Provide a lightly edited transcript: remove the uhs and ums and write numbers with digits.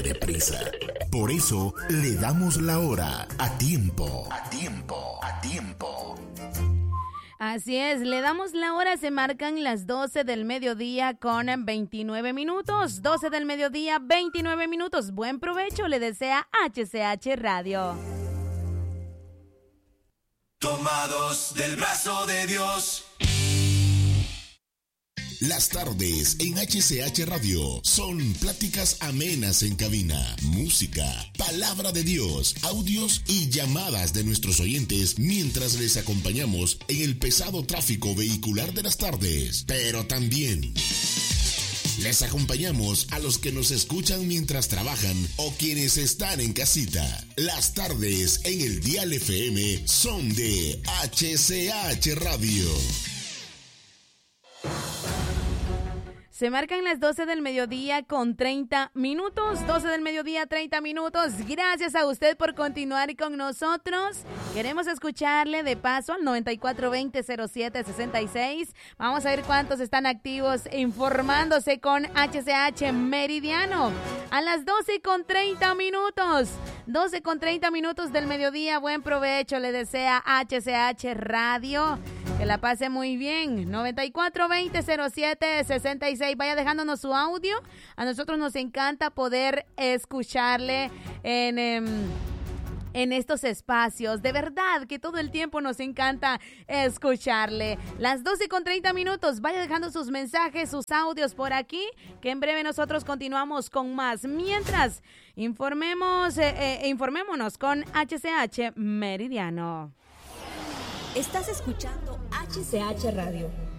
tiene prisa. Por eso le damos la hora a tiempo. Así es, le damos la hora, se marcan las 12 del mediodía con 29 minutos. 12 del mediodía, 29 minutos. Buen provecho, le desea HCH Radio. Tomados del brazo de Dios. Las tardes en HCH Radio son pláticas amenas en cabina, música, palabra de Dios, audios y llamadas de nuestros oyentes mientras les acompañamos en el pesado tráfico vehicular de las tardes. Pero también les acompañamos a los que nos escuchan mientras trabajan o quienes están en casita. Las tardes en el Dial FM son de HCH Radio. Se marcan las 12 del mediodía con 30 minutos. 12 del mediodía, 30 minutos. Gracias a usted por continuar con nosotros. Queremos escucharle de paso al 9420-0766. Vamos a ver cuántos están activos informándose con HCH Meridiano. A las 12 con 30 minutos. 12 con 30 minutos del mediodía. Buen provecho le desea HCH Radio. Que la pase muy bien. 9420-0766. Vaya dejándonos su audio. A nosotros nos encanta poder escucharle en estos espacios. De verdad que todo el tiempo nos encanta escucharle. Las 12 con 30 minutos. Vaya dejando sus mensajes, sus audios por aquí, que en breve nosotros continuamos con más. Mientras, informémonos con HCH Meridiano. Estás escuchando HCH Radio.